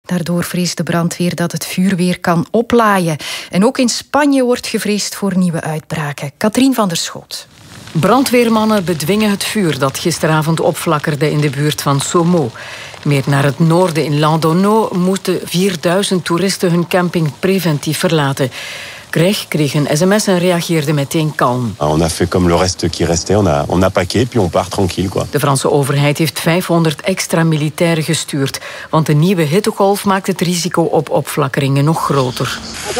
Daardoor vreest de brandweer dat het vuur weer kan oplaaien. En ook in Spanje wordt gevreesd voor nieuwe uitbraken. Katrien van der Schoot. Brandweermannen bedwingen het vuur dat gisteravond opflakkerde in de buurt van Somo. Meer naar het noorden in Landonneau moeten 4000 toeristen hun camping preventief verlaten. Greg kreeg een sms en reageerde meteen kalm. On a fait comme le reste qui restait. On a packé, puis on part tranquille, quoi. De Franse overheid heeft 500 extra militairen gestuurd. Want de nieuwe hittegolf maakt het risico op opflakkeringen nog groter.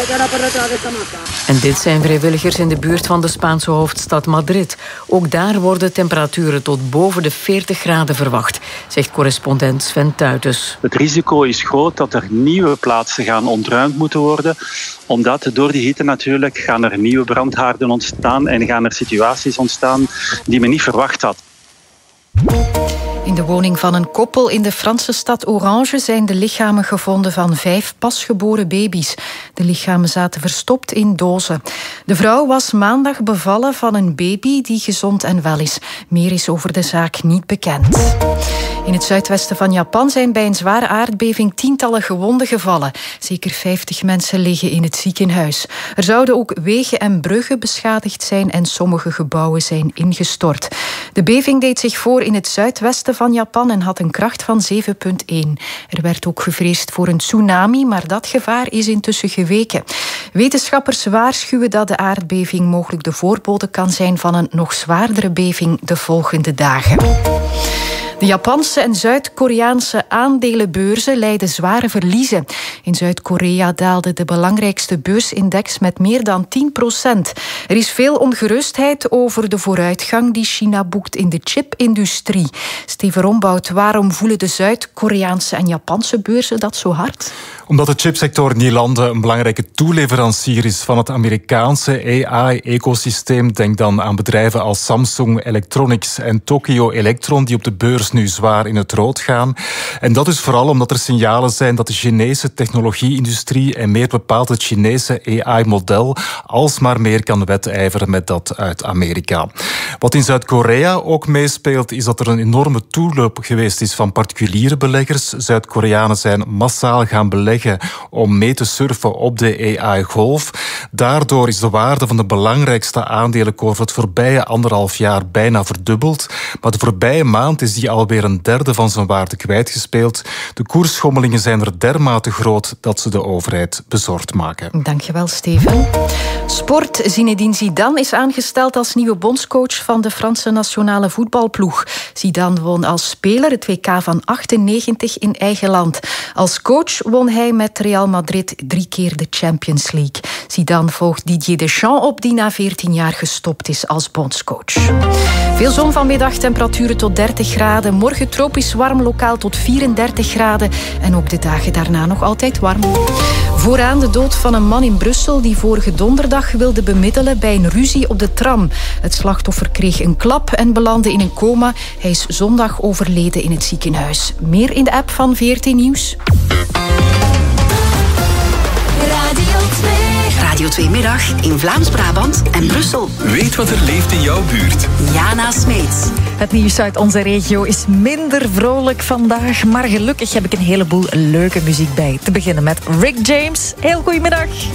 En dit zijn vrijwilligers in de buurt van de Spaanse hoofdstad Madrid. Ook daar worden temperaturen tot boven de 40 graden verwacht, zegt correspondent Sven Tuitens. Het risico is groot dat er nieuwe plaatsen gaan ontruimd moeten worden, omdat door die hitte natuurlijk gaan er nieuwe brandhaarden ontstaan en gaan er situaties ontstaan die men niet verwacht had. In de woning van een koppel in de Franse stad Orange zijn de lichamen gevonden van 5 pasgeboren baby's. De lichamen zaten verstopt in dozen. De vrouw was maandag bevallen van een baby die gezond en wel is. Meer is over de zaak niet bekend. In het zuidwesten van Japan zijn bij een zware aardbeving tientallen gewonden gevallen. Zeker 50 mensen liggen in het ziekenhuis. Er zouden ook wegen en bruggen beschadigd zijn en sommige gebouwen zijn ingestort. De beving deed zich voor in het zuidwesten van Japan en had een kracht van 7,1. Er werd ook gevreesd voor een tsunami, maar dat gevaar is intussen geweken. Wetenschappers waarschuwen dat de aardbeving mogelijk de voorbode kan zijn van een nog zwaardere beving de volgende dagen. De Japanse en Zuid-Koreaanse aandelenbeurzen lijden zware verliezen. In Zuid-Korea daalde de belangrijkste beursindex met meer dan 10%. Er is veel ongerustheid over de vooruitgang die China boekt in de chipindustrie. Steven Rombout, waarom voelen de Zuid-Koreaanse en Japanse beurzen dat zo hard? Omdat de chipsector in die landen een belangrijke toeleverancier is van het Amerikaanse AI-ecosysteem. Denk dan aan bedrijven als Samsung Electronics en Tokyo Electron, die op de beurs nu zwaar in het rood gaan. En dat is vooral omdat er signalen zijn dat de Chinese technologie-industrie en meer bepaald het Chinese AI-model alsmaar meer kan wedijveren met dat uit Amerika. Wat in Zuid-Korea ook meespeelt, is dat er een enorme toeloop geweest is van particuliere beleggers. Zuid-Koreanen zijn massaal gaan beleggen om mee te surfen op de AI-golf. Daardoor is de waarde van de belangrijkste aandelenkorf het voorbije 1,5 jaar bijna verdubbeld. Maar de voorbije maand is die alweer een derde van zijn waarde kwijtgespeeld. De koersschommelingen zijn er dermate groot dat ze de overheid bezorgd maken. Dankjewel, Steven. Sport. Zinedine Zidane is aangesteld als nieuwe bondscoach van de Franse nationale voetbalploeg. Zidane won als speler het WK van 98 in eigen land. Als coach won hij met Real Madrid 3 keer de Champions League. Zidane volgt Didier Deschamps op, die na 14 jaar gestopt is als bondscoach. Veel zon vanmiddag, temperaturen tot 30 graden. Morgen tropisch warm, lokaal tot 34 graden. En ook de dagen daarna nog altijd warm. Vooraan de dood van een man in Brussel die vorige donderdag wilde bemiddelen bij een ruzie op de tram. Het slachtoffer kreeg een klap en belandde in een coma. Hij is zondag overleden in het ziekenhuis. Meer in de app van VRT Nieuws. Radio 2 Middag in Vlaams-Brabant en Brussel. Weet wat er leeft in jouw buurt. Jana Smeets. Het nieuws uit onze regio is minder vrolijk vandaag, maar gelukkig heb ik een heleboel leuke muziek bij. Te beginnen met Rick James. Heel goedemiddag.